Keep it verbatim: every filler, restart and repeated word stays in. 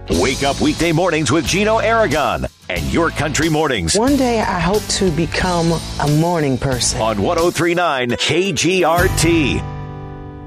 Wake up weekday mornings with Gino Aragon and Your Country Mornings One day I hope to become a morning person. on one oh three point nine K G R T.